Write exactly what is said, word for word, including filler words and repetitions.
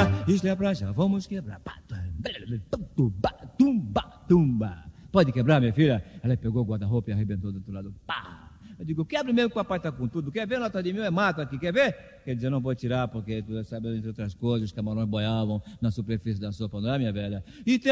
quebrar, isto é pra já, vamos quebrar. Tumba, tumba, tumba. Pode quebrar, minha filha? Ela pegou o guarda-roupa e arrebentou do outro lado. Pá! Eu digo, quebra mesmo que o papai está com tudo. Quer ver nota de mil? É mato aqui, quer ver? Quer dizer, eu não vou tirar, porque tu sabe, entre outras coisas, os camarões boiavam na superfície da sopa, não é, minha velha? E tem